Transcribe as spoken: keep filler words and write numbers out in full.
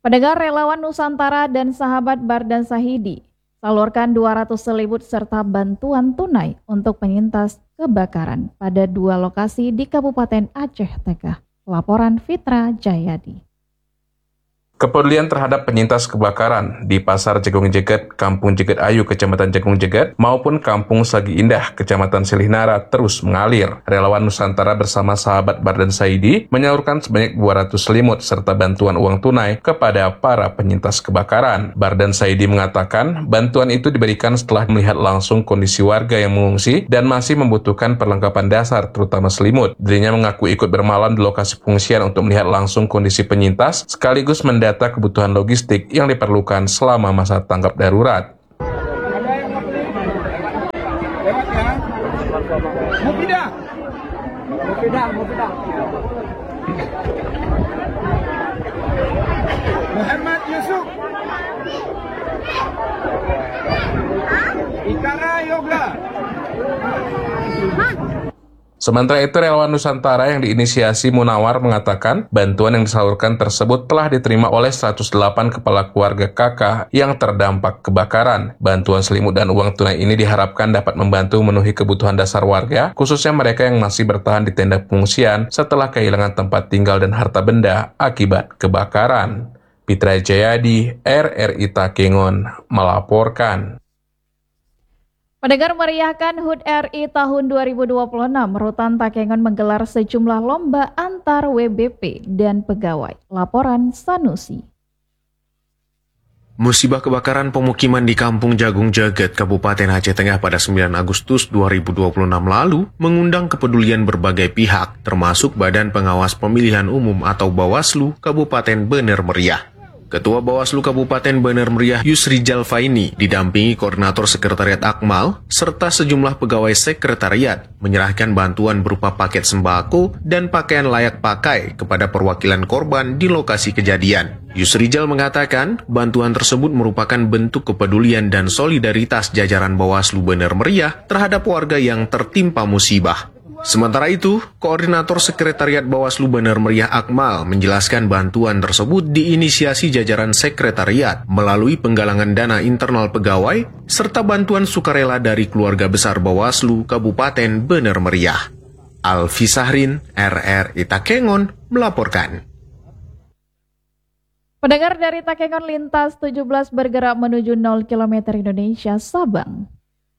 Pendengar, relawan Nusantara dan sahabat Bardan Sahidi salurkan dua ratus selimut serta bantuan tunai untuk penyintas kebakaran pada dua lokasi di Kabupaten Aceh Tengah. Laporan Fitra Jayadi. Kepedulian terhadap penyintas kebakaran di Pasar Jagung Jeget, Kampung Jeget Ayu, Kecamatan Jagung Jeget, maupun Kampung Sagi Indah, Kecamatan Silihnara terus mengalir. Relawan Nusantara bersama sahabat Bardan Sahidi menyalurkan sebanyak dua ratus selimut serta bantuan uang tunai kepada para penyintas kebakaran. Bardan Sahidi mengatakan bantuan itu diberikan setelah melihat langsung kondisi warga yang mengungsi dan masih membutuhkan perlengkapan dasar, terutama selimut. Dirinya mengaku ikut bermalam di lokasi pengungsian untuk melihat langsung kondisi penyintas, sekaligus mendata data kebutuhan logistik yang diperlukan selama masa tanggap darurat. Ada yang mau beli? Lewat ya? Mau pindah? Mau pindah, mau pindah. Muhammad Yusuf. Ikara Yoga. Sementara itu, relawan Nusantara yang diinisiasi Munawar mengatakan bantuan yang disalurkan tersebut telah diterima oleh seratus delapan kepala keluarga K K yang terdampak kebakaran. Bantuan selimut dan uang tunai ini diharapkan dapat membantu memenuhi kebutuhan dasar warga, khususnya mereka yang masih bertahan di tenda pengungsian setelah kehilangan tempat tinggal dan harta benda akibat kebakaran. Fitra Jayadi, R R I Takengon, melaporkan. Pendengar, meriahkan H U T R I tahun dua ribu dua puluh enam, Rutan Takengon menggelar sejumlah lomba antar W B P dan pegawai. Laporan Sanusi. Musibah kebakaran pemukiman di Kampung Jagung Jeget, Kabupaten Aceh Tengah pada sembilan Agustus dua ribu dua puluh enam lalu mengundang kepedulian berbagai pihak, termasuk Badan Pengawas Pemilihan Umum atau Bawaslu Kabupaten Bener Meriah. Ketua Bawaslu Kabupaten Bener Meriah Yusrijal Faini didampingi Koordinator Sekretariat Akmal serta sejumlah pegawai sekretariat menyerahkan bantuan berupa paket sembako dan pakaian layak pakai kepada perwakilan korban di lokasi kejadian. Yusrijal mengatakan bantuan tersebut merupakan bentuk kepedulian dan solidaritas jajaran Bawaslu Bener Meriah terhadap warga yang tertimpa musibah. Sementara itu, Koordinator Sekretariat Bawaslu Bener Meriah Akmal menjelaskan bantuan tersebut diinisiasi jajaran sekretariat melalui penggalangan dana internal pegawai serta bantuan sukarela dari keluarga besar Bawaslu Kabupaten Bener Meriah. Alfi Sahrin, R R I Takengon, melaporkan. Pendengar, dari Takengon lintas tujuh belas bergerak menuju nol kilometer Indonesia Sabang.